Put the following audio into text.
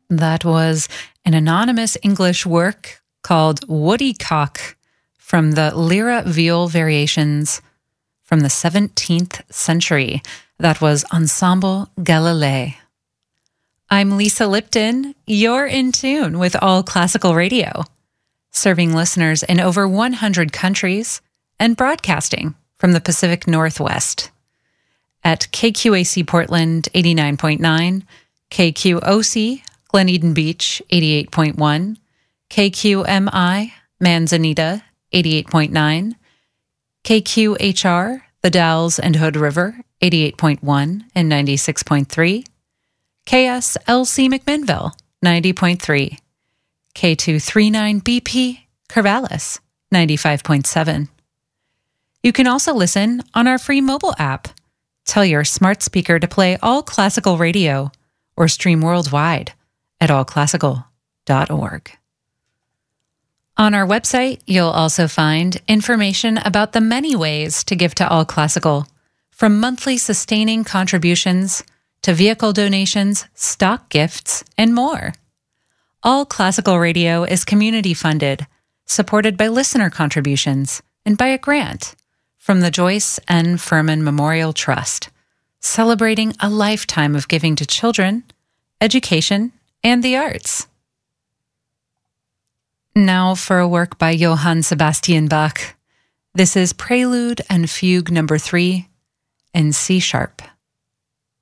That was an anonymous English work called Woody Cock from the Lyra Viol Variations from the 17th century. That was Ensemble Galilée. I'm Lisa Lipton. You're in tune with All Classical Radio, serving listeners in over 100 countries and broadcasting from the Pacific Northwest at KQAC Portland 89.9, KQOC Glen Beach 88.1, KQMI Manzanita 88.9, KQHR The Dalles and Hood River 88.1 and 96.3, KSLC McMinnville 90.3, K239BP Corvallis 95.7. You can also listen on our free mobile app. Tell your smart speaker to play All Classical Radio or stream worldwide at allclassical.org. On our website, you'll also find information about the many ways to give to All Classical, from monthly sustaining contributions to vehicle donations, stock gifts, and more. All Classical Radio is community funded, supported by listener contributions, and by a grant from the Joyce N. Furman Memorial Trust, celebrating a lifetime of giving to children, education, and the arts. Now for a work by Johann Sebastian Bach. This is Prelude and Fugue No. 3 in C sharp.